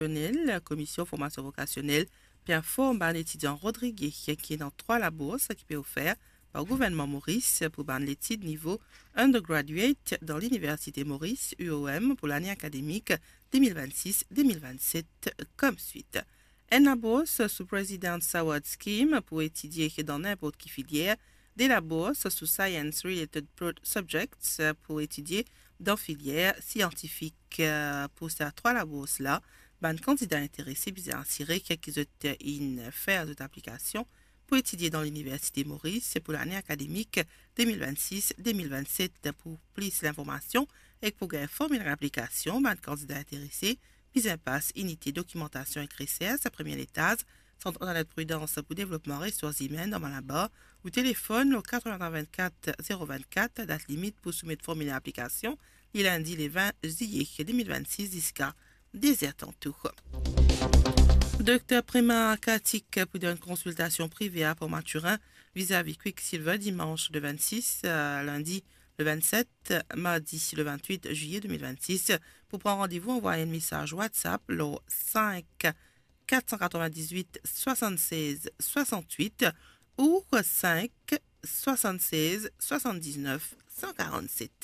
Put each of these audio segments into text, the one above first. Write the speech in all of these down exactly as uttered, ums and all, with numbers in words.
La commission formation vocationnelle puis informe un étudiant Rodriguez qui est dans trois la bourse qui peut offert par le gouvernement Maurice pour ban l'étude niveau undergraduate dans l'université Maurice U O M pour l'année académique deux mille vingt-six deux mille vingt-sept comme suite. Un bourse sous président Sawad Scheme pour étudier dans n'importe quelle filière, de la bourse sous Science Related Subjects pour étudier dans filière scientifique. Pour ces trois la bourse là, ben candidat intéressé bien assuré quelques autres in faire d'autres applications pour étudier dans l'université Maurice pour l'année académique deux mille vingt-six deux mille vingt-sept. Pour plus d'informations et pour gagner formulaire d'application, ben candidat intéressé bien passe unité documentation et création sa première étage centre internet prudence pour développement ressources humaines dans là-bas ou téléphone au quatre-vingt-un vingt-quatre zéro vingt-quatre date limite pour soumettre formulaire d'application le lundi le vingt juillet deux mille vingt-six jusqu'à désert en tout. Docteur Prima Katik pour une consultation privée pour Mathurin vis-à-vis Quicksilver dimanche le vingt-six, euh, lundi le vingt-sept, mardi le vingt-huit juillet deux mille vingt-six. Pour prendre rendez-vous, envoyez un message WhatsApp le cinq quatre cent quatre-vingt-dix-huit soixante-seize soixante-huit ou cinq soixante-seize soixante-dix-neuf cent quarante-sept.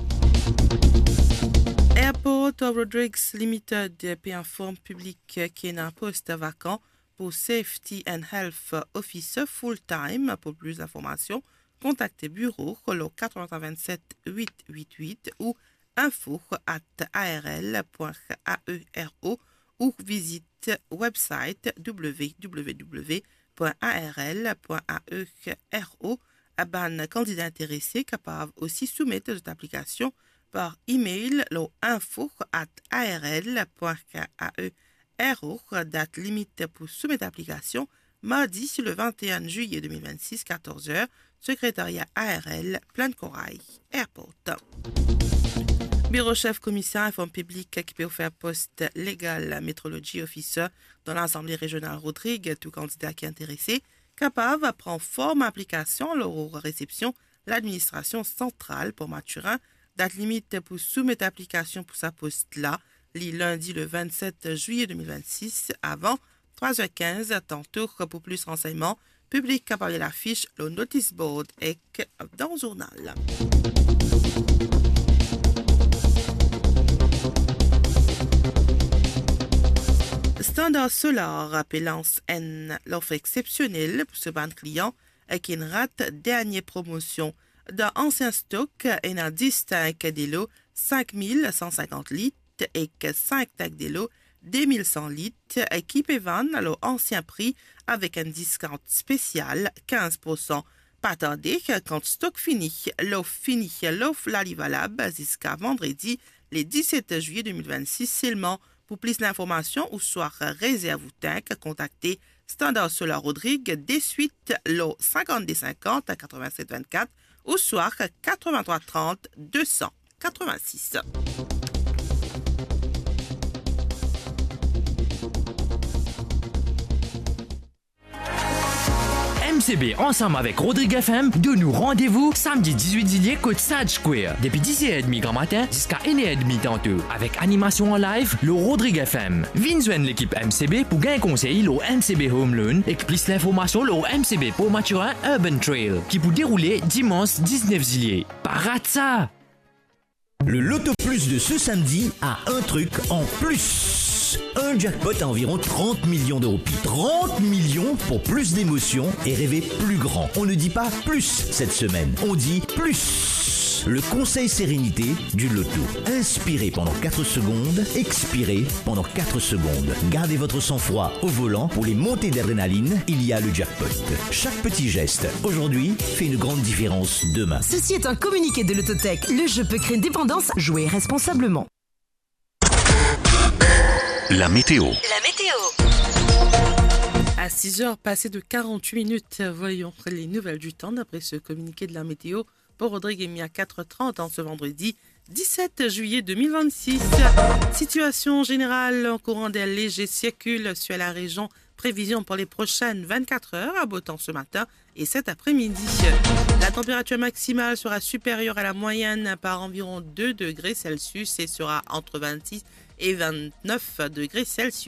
Airport of Rodrigues Limited puis informe public qui est un poste vacant pour Safety and Health Officer full-time. Pour plus d'informations, contactez bureau le quatre-vingt-un vingt-sept huit cent quatre-vingt-huit ou info at arl.aero ou visite website w w w point a r l point aero. Un candidat intéressé capable aussi soumettre cette application par email le info at arl.aero. Date limite pour soumettre l'application mardi le vingt et un juillet deux mille vingt-six quatorze heures, secrétariat A R L Plein Corail Airport. Bureau chef commissaire informe public qui peut faire poste légal métrologie officer dans l'Assemblée régionale Rodrigue. Tout candidat qui est intéressé capable de prendre forme application lors réception l'administration centrale pour Mathurin. Date limite pour soumettre l'application pour sa poste là, le lundi le vingt-sept juillet deux mille vingt-six avant trois heures quinze. Tantôt pour plus renseignements, public capable de l'affiche, le notice board et dans le journal. Standard Solar appellance N l'offre exceptionnelle pour ce ban client avec une rate dernière promotion dans ancien stock et un distinct de l'eau cinq mille cent cinquante litres et cinq tacs de l'eau deux mille cent litres qui peut vendre à l'ancien prix avec un discount spécial quinze pour cent. Pas tarder quand stock fini. L'offre fini, l'offre la valable jusqu'à vendredi le dix-sept juillet deux mille vingt-six seulement. Pour plus d'informations ou soit réserve ou tank, contactez Standard Solar Rodrigue des suites le cinquante-deux cinquante à quatre-vingt-sept vingt-quatre ou soit quatre-vingt-trois trente deux cent quatre-vingt-six. M C B ensemble avec Rodrigue F M donne-nous rendez-vous samedi dix-huit juillet côte Sage Square depuis dix heures trente grand matin jusqu'à une heure trente tantôt avec animation en live le Rodrigue F M. Viens joindre l'équipe M C B pour gagner conseil le M C B Home Loan et plus d'informations le M C B pour Mathurin Urban Trail qui peut dérouler dimanche dix-neuf juillet. Parade ça! Le Loto Plus de ce samedi a un truc en plus. Un jackpot à environ trente millions d'euros. trente millions pour plus d'émotions et rêver plus grand. On ne dit pas plus cette semaine, on dit plus. Le conseil sérénité du Loto. Inspirez pendant quatre secondes, expirez pendant quatre secondes. Gardez votre sang-froid au volant pour les montées d'adrénaline. Il y a le jackpot. Chaque petit geste aujourd'hui fait une grande différence demain. Ceci est un communiqué de l'Autotech. Le jeu peut créer dépendance. Jouez responsablement. La météo. La météo. À six heures passées de quarante-huit minutes, voyons les nouvelles du temps d'après ce communiqué de la météo pour Rodrigue mis à quatre heures trente en ce vendredi dix-sept juillet deux mille vingt-six. Situation générale, en courant d'air léger circule sur la région. Prévision pour les prochaines vingt-quatre heures, à beau temps ce matin et cet après-midi. La température maximale sera supérieure à la moyenne par environ deux degrés Celsius et sera entre vingt-six et vingt-neuf degrés Celsius.